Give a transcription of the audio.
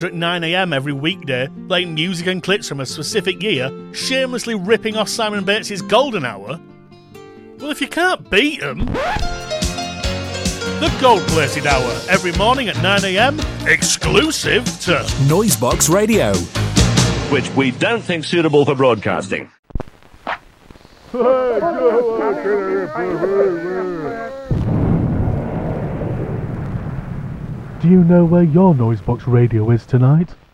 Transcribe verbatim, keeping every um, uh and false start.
at nine a m every weekday, playing music and clips from a specific year, shamelessly ripping off Simon Bates' Golden Hour? Well, if you can't beat them... The Gold-Plated Hour, every morning at nine a m, exclusive to Noisebox Radio. Which we don't think suitable for broadcasting. Do you know where your Noisebox Radio is tonight?